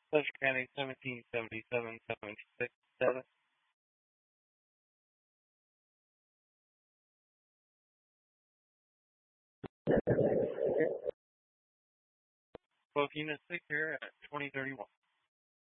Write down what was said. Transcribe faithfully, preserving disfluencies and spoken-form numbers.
Pleasure County, seventeen seventy-seven seventy-six seven. Both units secure at twenty thirty-one.